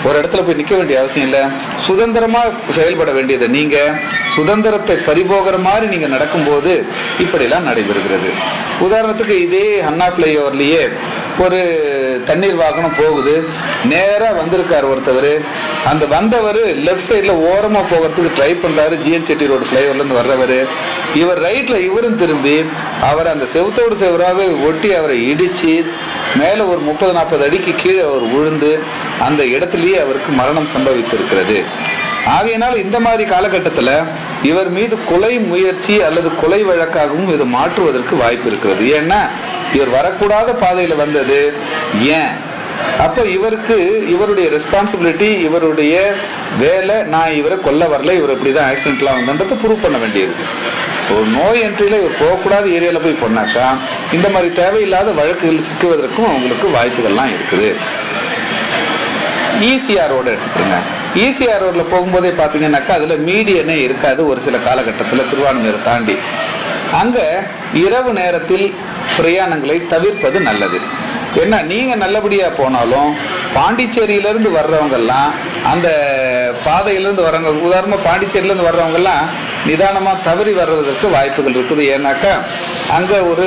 ஒரு இடத்துல போய் நிற்க வேண்டிய அவசியம் இல்லை. சுதந்திரமா செயல்பட வேண்டியது நீங்க சுதந்திரத்தை பறிபோகிற மாதிரி நீங்க நடக்கும்போது இப்படிலாம் நடைபெறுகிறது. உதாரணத்துக்கு இதே அண்ணா ஃப்ளைஓவர்லயே ஒரு தண்ணீர் வாகனம் போகுது, நேரா வந்திருக்காரு ஒருத்தவர். அந்த வந்தவர் லெஃப்ட் சைட்ல ஓரமா போகிறதுக்கு ட்ரை பண்றாரு. ஜிஎன் செட்டி ரோடு ஃப்ளைஓவர்ல இருந்து வர்றவர் இவர் ரைட்ல, இவரும் திரும்பி அவர் அந்த செவுத்தோடு செவராக ஒட்டி அவரை இடிச்சு மேல ஒரு 30-40 அடிக்கு கீழே அவர் விழுந்து அந்த இடத்திலேயே அவருக்கு மரணம் சம்பவித்திருக்கிறது. ஆகையினால் இந்த மாதிரி காலகட்டத்தில் இவர் மீது கொலை முயற்சி அல்லது கொலை வழக்காகவும் இது மாற்றுவதற்கு வாய்ப்பு இருக்கிறது. ஏன்னா இவர் வரக்கூடாத பாதையில வந்தது. ஏன் அப்ப இவருக்கு இவருடைய ரெஸ்பான்சிபிலிட்டி, இவருடைய வேலை, நான் இவரை கொல்ல வரல, இவர் இப்படிதான் ஆக்சிடென்ட்லாம் வந்ததை ப்ரூவ் பண்ண வேண்டியது. ஒரு நோய் என்ட்ரியில இவர் போகக்கூடாத ஏரியால போய் பண்ணாக்கா இந்த மாதிரி தேவையில்லாத வழக்குகள் சிக்குவதற்கும் அவங்களுக்கு வாய்ப்புகள்லாம் இருக்குது. ECR road எடுத்துக்கிறோங்க. ஈசிஆர் ரோட்ல போகும்போதே பாத்தீங்கன்னாக்கா அதுல மீடியனே இருக்காது ஒரு சில காலகட்டத்தில் திருவான்மையூரை தாண்டி. அங்க இரவு நேரத்தில் பிரயாணங்களை தவிர்ப்பது நல்லது. ஏன்னா நீங்க நல்லபடியா போனாலும் பாண்டிச்சேரியிலிருந்து வர்றவங்க எல்லாம் அந்த பாதையிலிருந்து வர்றவங்க, உதாரணமா பாண்டிச்சேரியிலிருந்து வர்றவங்க எல்லாம் நிதானமா தவறி வர்றதற்கு வாய்ப்புகள் இருக்குது. ஏன்னாக்கா அங்க ஒரு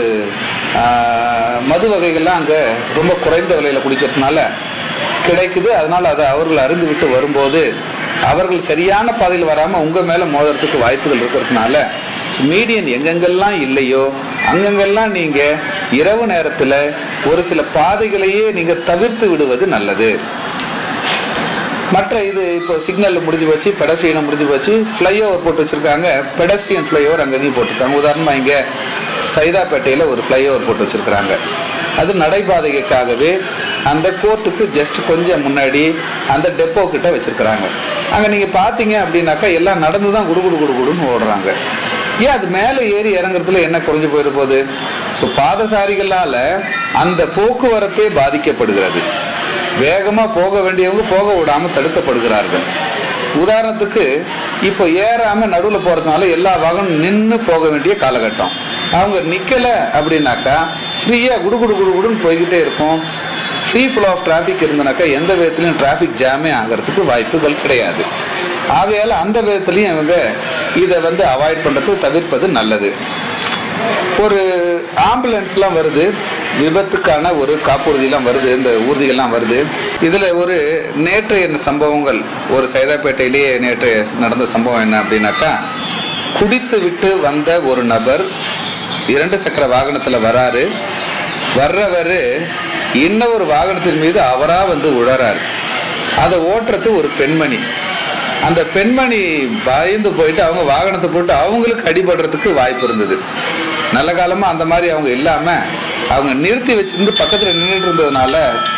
மது வகைகள்லாம் அங்க ரொம்ப குறைந்த விலையில குடிக்கிறதுனால கிடைக்குது. அதனால அதை அவர்கள் அறிந்து விட்டு வரும்போது அவர்கள் சரியான பாதையில் வராம உங்க மேல மோதுறதுக்கு வாய்ப்புகள் இருக்கிறதுனால மீடியன் எங்கெங்கெல்லாம் இல்லையோ அங்கங்கெல்லாம் நீங்க இரவு நேரத்துல ஒரு சில பாதைகளையே நீங்க தவிர்த்து விடுவது நல்லது. மற்ற இது இப்போ சிக்னல் முடிஞ்சு போச்சு, பெடஸ்ட்ரியன் முடிஞ்சு போச்சு, ஃப்ளைஓவர் போட்டு வச்சிருக்காங்க. பெடஸ்ட்ரியன் ஃப்ளைஓவர் அங்கேயும் போட்டிருக்காங்க. உதாரணமா இங்க சைதாப்பேட்டையில ஒரு ஃப்ளைஓவர் போட்டு வச்சிருக்கிறாங்க. அது நடைபாதைக்காகவே அந்த கோர்ட்டுக்கு ஜஸ்ட் கொஞ்சம் முன்னாடி அந்த டெப்போ கிட்ட வச்சிருக்கிறாங்க. அங்க நீங்க பாத்தீங்க அப்படின்னாக்கா எல்லாம் நடந்துதான் குடுன்னு ஓடுறாங்க. ஏன் அது மேலே ஏறி இறங்குறதுல என்ன குறைஞ்சு போயிட போகுது? ஸோ பாதசாரிகளால அந்த போக்குவரத்தே பாதிக்கப்படுகிறது. வேகமா போக வேண்டியவங்க போக விடாம தடுக்கப்படுகிறார்கள். உதாரணத்துக்கு இப்போ ஏறாம நடுவில் போறதுனால எல்லா வாகனம் நின்று போக வேண்டிய காலகட்டம். அவங்க நிக்கல அப்படின்னாக்கா ஃப்ரீயா குடுன்னு போய்கிட்டே இருக்கும். ஃப்ரீ ஃப்ளோ ஆஃப் டிராஃபிக் இருந்தனாக்கா எந்த விதத்திலையும் டிராஃபிக் ஜாமே ஆகிறதுக்கு வாய்ப்புகள் கிடையாது. ஆகையால அந்த விதத்திலையும் இவங்க இதை அவாய்ட் பண்றது, தவிர்ப்பது நல்லது. ஒரு ஆம்புலன்ஸ்லாம் வருது, விபத்துக்கான ஒரு காப்புறுதியெல்லாம் வருது, இந்த ஊர்திகள்லாம் வருது. இதுல ஒரு நேற்றைய சம்பவங்கள், ஒரு சைதாப்பேட்டையிலேயே நேற்று நடந்த சம்பவம் என்ன அப்படின்னாக்கா, குடித்து விட்டு வந்த ஒரு நபர் 2 சக்கர வாகனத்துல வர்றவர் இன்னொரு வாகனத்தின் மீது அவரா உழறாரு. அதை ஓட்டுறது ஒரு பெண்மணி. அந்த பெண்மணி பயந்து போயிட்டு அவங்க வாகனத்தை போட்டு அவங்களுக்கு அடிபடுறதுக்கு வாய்ப்பு இருந்தது. நல்ல காலமா அந்த மாதிரி அவங்க இல்லாம அவங்க நிறுத்தி வச்சிருந்து பக்கத்துல நின்றுட்டு இருந்ததுனால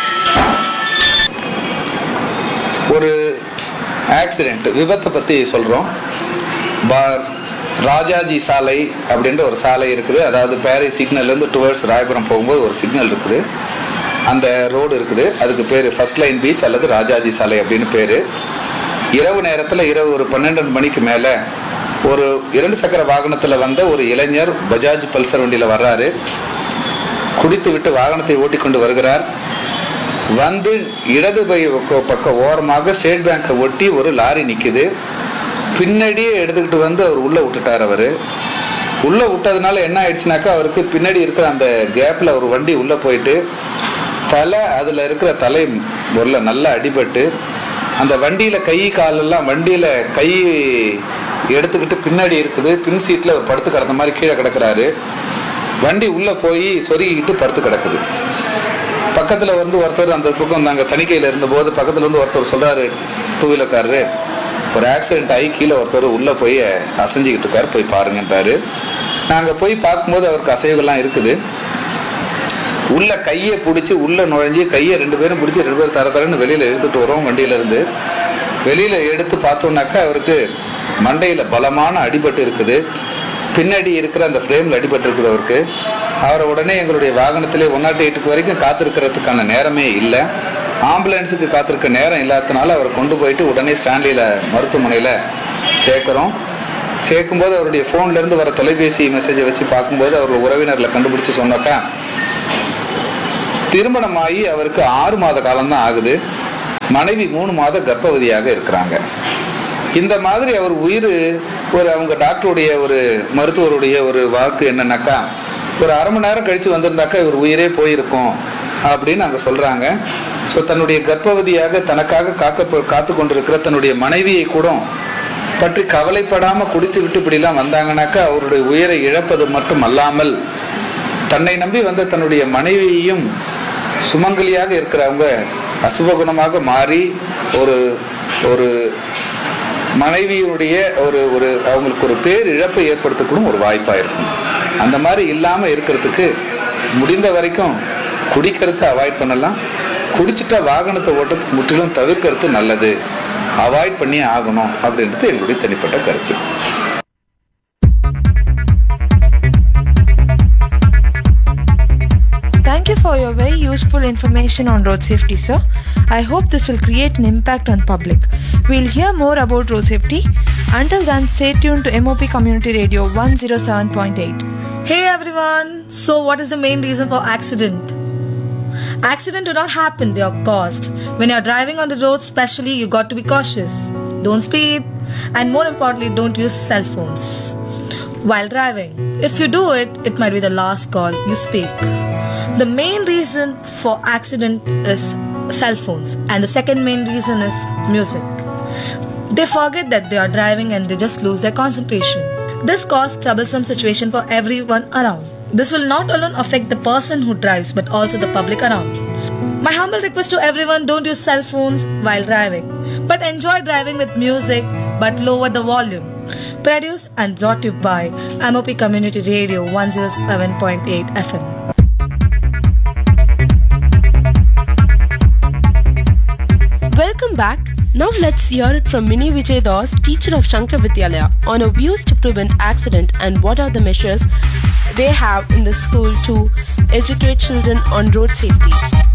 ஒரு ஆக்சிடென்ட், விபத்தை பத்தி சொல்றோம். ராஜாஜி சாலை அப்படின்ற ஒரு சாலை இருக்குது. அதாவது பாரிஸ் சிக்னல்ல இருந்து டுவர்ட்ஸ் ராயபுரம் போகும்போது ஒரு சிக்னல் இருக்குது, அந்த ரோடு இருக்குது. அதுக்கு பேரு ஃபர்ஸ்ட் லைன் பீச் அல்லது ராஜாஜி சாலை அப்படின்னு பேரு. இரவு நேரத்துல இரவு ஒரு 12 மணிக்கு மேல ஒரு 2 சக்கர வாகனத்துல வந்த ஒரு இளைஞர் பஜாஜ் பல்சர் வண்டியில வர்றாரு. குடித்து விட்டு வாகனத்தை ஓட்டி கொண்டு வருகிறார். இடது பக்க ஓரமாக ஸ்டேட் பேங்கை ஒட்டி ஒரு லாரி நிக்குது. பின்னாடியே எடுத்துக்கிட்டு அவர் உள்ள விட்டுட்டார். அவரு உள்ள விட்டதுனால என்ன ஆயிடுச்சுனாக்கா, அவருக்கு பின்னாடி இருக்கிற அந்த கேப்ல ஒரு வண்டி உள்ள போயிட்டு அதுல இருக்கிற தலை பொருளை நல்லா அடிபட்டு அந்த வண்டியில கை காலெல்லாம், வண்டியில கை எடுத்துக்கிட்டு பின்னாடி இருக்குது, பின் சீட்ல ஒரு படுத்து கிடந்த மாதிரி கீழே கிடக்குறாரு. வண்டி உள்ள போய் சொருகிக்கிட்டு படுத்து கிடக்குது. பக்கத்துல ஒருத்தர் அந்த பக்கம் நாங்க தணிக்கையில இருந்த போது பக்கத்துல ஒருத்தர் சொல்றாரு, 2 வீலர்காரரு, ஒரு ஆக்சிடென்ட் ஆகி கீழே ஒருத்தர் உள்ள போய் அசைஞ்சுக்கிட்டு இருக்காரு, போய் பாருங்கன்றாரு. நாங்க போய் பார்க்கும்போது அவருக்கு அசைவுகள்லாம் இருக்குது. உள்ள கையை பிடிச்சி உள்ள நுழைஞ்சி கையை 2 பேரும் பிடிச்சி 2 பேரும் தரன்னு வெளியில எடுத்துட்டு வரோம். வண்டியில இருந்து வெளியில எடுத்து பார்த்தோம்னாக்கா அவருக்கு மண்டையில பலமான அடிபட்டு இருக்குது. பின்னாடி இருக்கிற அந்த ஃப்ரேம்ல அடிபட்டு இருக்குது அவருக்கு. அவரை உடனே எங்களுடைய வாகனத்திலே 108 வரைக்கும் காத்திருக்கிறதுக்கான நேரமே இல்லை. ஆம்புலன்ஸுக்கு காத்திருக்க நேரம் இல்லாததுனால அவரை கொண்டு போயிட்டு உடனே ஸ்டான்லியில மருத்துவமனையில சேர்க்கும்போது அவருடைய போன்ல இருந்து வர தொலைபேசி மெசேஜை வச்சு பார்க்கும்போது அவர்கள் உறவினர்களை கண்டுபிடிச்சு சொன்னாக்கா, திருமணமாகி அவருக்கு 6 மாத காலம் தான் ஆகுது. மனைவி 3 மாத கர்ப்பவதியாக இருக்கிறாங்க. இந்த மாதிரி அவர் உயிர் அவங்க டாக்டருடைய ஒரு மருத்துவருடைய ஒரு வாக்கு என்னன்னாக்கா, ஒரு அரை மணி நேரம் கழித்து வந்திருந்தாக்கா இவர் உயிரே போயிருக்கும் அப்படின்னு அங்கே சொல்கிறாங்க. ஸோ தன்னுடைய கர்ப்பவதியாக தனக்காக காத்து கொண்டிருக்கிற தன்னுடைய மனைவியை கூட பற்றி கவலைப்படாமல் குடித்து விட்டு இப்படிலாம் வந்தாங்கன்னாக்கா அவருடைய உயிரை இழப்பது மட்டும் அல்லாமல் தன்னை நம்பி வந்த தன்னுடைய மனைவியையும் சுமங்கலியாக இருக்கிறவங்க அசுபகுணமாக மாறி ஒரு ஒரு மனைவியுடைய ஒரு அவங்களுக்கு ஒரு பேர் இழப்பை ஏற்படுத்தக்கூடும் ஒரு வாய்ப்பாக இருக்கும். அந்த மாதிரி இல்லாமல் இருக்கிறதுக்கு முடிந்த வரைக்கும் குடிக்கிறத அவாய்ட் பண்ணலாம். குடிச்சிட்டா வாகனத்தை ஓட்டத்துக்கு முற்றிலும் தவிர்க்கிறது நல்லது, அவாய்ட் பண்ணி ஆகணும் அப்படின்றது எங்களுடைய தனிப்பட்ட கருத்து. Thank you for your very useful information on road safety, sir. I hope this will create an impact on public. We'll hear more about road safety. Until then, stay tuned to MOP Community Radio 107.8. Hey everyone! So what is the main reason for accident? Accidents do not happen, they are caused. When you're driving on the road, especially, you got to be cautious. Don't speed, and more importantly, don't use cell phones while driving. If you do it, it might be the last call you speak. The main reason for accident is cell phones, and the second main reason is music. They forget that they are driving and they just lose their concentration. This causes troublesome situation for everyone around. This will not alone affect the person who drives but also the public around. My humble request to everyone, don't use cell phones while driving, but enjoy driving with music but lower the volume. Produced and brought to you by MOP Community Radio 107.8 FM. Welcome back. Now let's hear it from Mini Vijay Das, teacher of Shankar Vidyalaya, on her views to prevent accident and what are the measures they have in the school to educate children on road safety.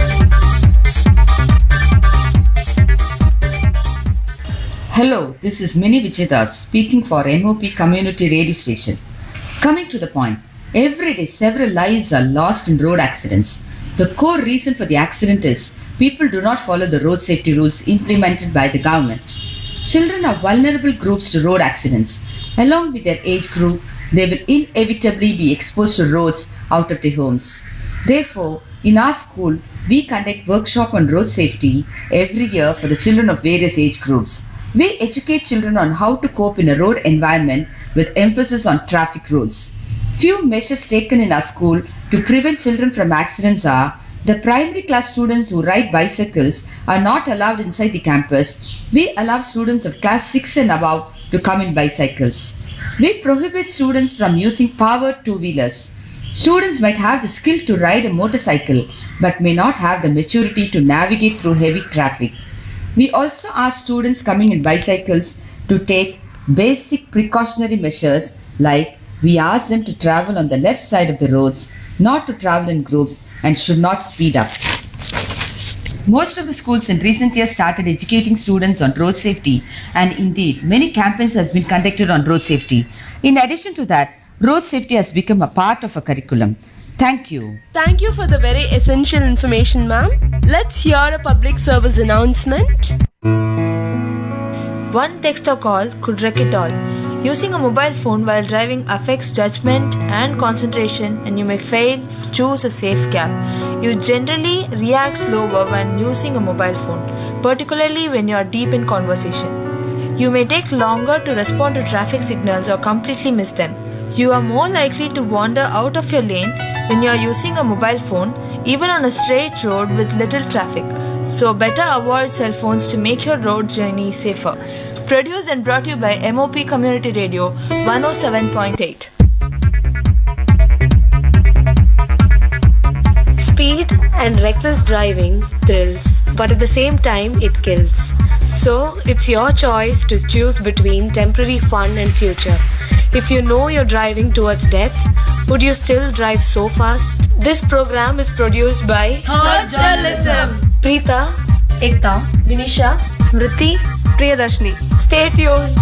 Hello, this is Mini Vijay Das speaking for MOP Community Radio Station. Coming to the point, every day several lives are lost in road accidents. The core reason for the accident is people do not follow the road safety rules implemented by the government. Children are vulnerable groups to road accidents. Along with their age group, they will inevitably be exposed to roads out of their homes. Therefore, in our school, we conduct workshop on road safety every year for the children of various age groups. We educate children on how to cope in a road environment with emphasis on traffic rules. Few measures taken in our school to prevent children from accidents are: the primary class students who ride bicycles are not allowed inside the campus. We allow students of class 6 and above to come in bicycles. We prohibit students from using powered two-wheelers. Students might have the skill to ride a motorcycle but may not have the maturity to navigate through heavy traffic. We also ask students coming in bicycles to take basic precautionary measures, like we ask them to travel on the left side of the roads, not to travel in groups, and should not speed up. Most of the schools in recent years started educating students on road safety, and indeed many campaigns have been conducted on road safety. In addition to that, road safety has become a part of a curriculum. Thank you. Thank you for the very essential information, ma'am. Let's hear a public service announcement. One text or call could wreck it all. Using a mobile phone while driving affects judgment and concentration, and you may fail to choose a safe cab. You generally react slower when using a mobile phone, particularly when you are deep in conversation. You may take longer to respond to traffic signals or completely miss them. You are more likely to wander out of your lane when you are using a mobile phone, even on a straight road with little traffic. So better avoid cell phones to make your road journey safer. Produced and brought to you by MOP Community Radio 107.8. Speed and reckless driving thrills, but at the same time it kills. So it's your choice to choose between temporary fun and future. If you know you're driving towards death, would you still drive so fast? This program is produced by Third Journalism. Preeta, Ekta, Vinisha, Smriti, Priyadarshini. stay tuned.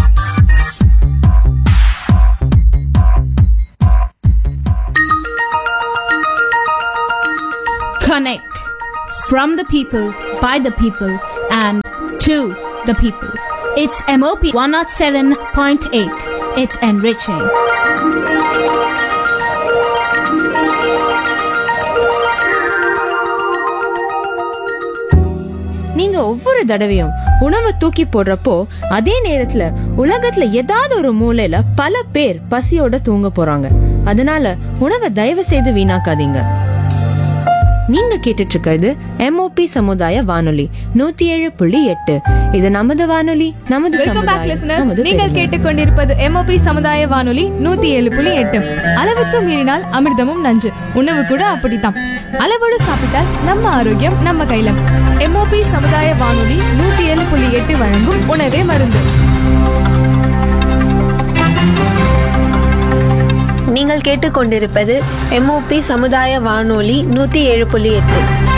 Connect. From the people, by the people, and to the people. It's MOP 107.8. It's enriching. நீங்க ஒவ்வொரு தடவையும் உணவை தூக்கி போடுறப்போ அதே நேரத்துல உலகத்துல ஏதாவது ஒரு மூலையில பல பேர் பசியோட தூங்க போறாங்க. அதனால உணவை தயவு செய்து வீணாக்காதீங்க. நீங்க கேட்டுட்டு இருக்கிறது MOP சமுதாய வானொலி 107.8. இது நமது வானொலி, நமது சமுதாயம். நீங்கள் கேட்டுக்கொண்டிருப்பது MOP சமுதாய வானொலி 107.8. அளவுக்கு மீறினால் அமிர்தமும் நஞ்சு. உணவு கூட அப்படித்தான். அளவோடு சாப்பிட்டால் நம்ம ஆரோக்கியம் நம்ம கையில. MOP சமுதாய வானொலி 107.8 வழங்கும் உணவே மருந்து. நீங்கள் கேட்டுக்கொண்டிருப்பது MOP சமுதாய வானொலி 107.8.